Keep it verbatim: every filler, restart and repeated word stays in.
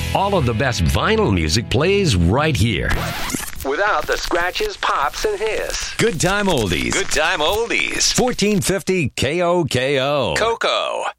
All of the best vinyl music plays right here. Without the scratches, pops, and hiss. Good time oldies. Good time oldies. fourteen fifty K O K O. Coco.